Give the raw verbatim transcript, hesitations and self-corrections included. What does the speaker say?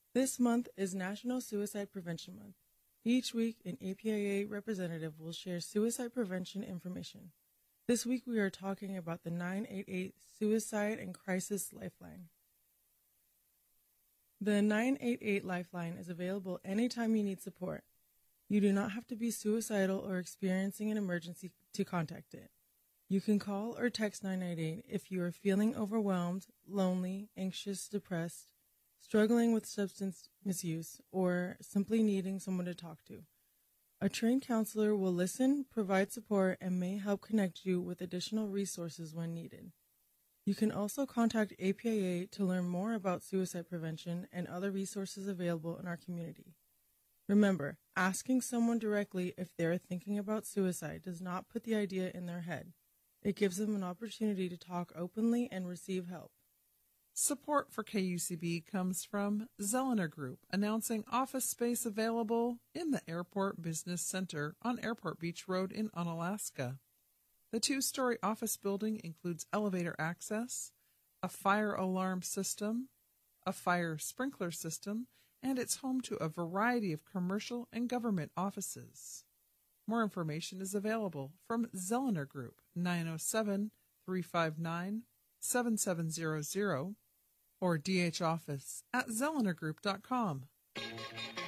This month is National Suicide Prevention Month. Each week, an A P I A representative will share suicide prevention information. This week, we are talking about the nine eight eight Suicide and Crisis Lifeline. The nine eight eight Lifeline is available anytime you need support. You do not have to be suicidal or experiencing an emergency to contact it. You can call or text nine eight eight if you are feeling overwhelmed, lonely, anxious, depressed, struggling with substance misuse, or simply needing someone to talk to. A trained counselor will listen, provide support, and may help connect you with additional resources when needed. You can also contact A P I A to learn more about suicide prevention and other resources available in our community. Remember, asking someone directly if they are thinking about suicide does not put the idea in their head. It gives them an opportunity to talk openly and receive help. Support for K U C B comes from Zelener Group, announcing office space available in the Airport Business Center on Airport Beach Road in Unalaska. The two-story office building includes elevator access, a fire alarm system, a fire sprinkler system, and it's home to a variety of commercial and government offices. More information is available from Zelener Group, nine oh seven, three five nine, seven seven zero zero, or D H Office at zelener group dot com.